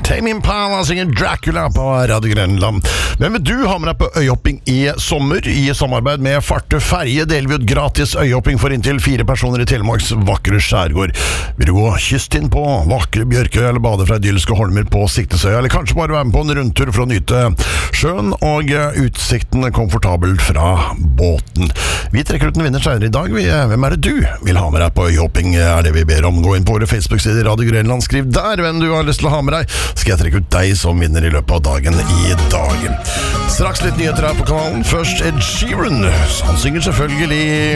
Tame Impala synger Dracula på Radio Grenland. Hvem vil du ha med deg på øyhopping i sommer? I samarbeid med Farte Ferje deler vi ut gratis øyhopping for inntil 4 personer i Telemarks vakre skjærgård. Vil du gå kystinn på vakre Bjørkøy eller bade fra idylliske holmer på Siktesøya, eller kanskje bare være med på en rundtur for å nyte sjøen og utsikten komfortabelt fra båten? Vi trekker ut en vinner senere i dag. Hvem er det du vil ha med deg på øyhopping? Er det vi ber om. Gå inn på våre Facebook-sider Radio Grenland, skriv der hvem du har lyst til å ha med deg, skal jeg trekke ut deg som vinner i løpet av dagen i dag. Straks litt nyheter her på kanalen. Først Ed Sheeran. Han synger selvfølgelig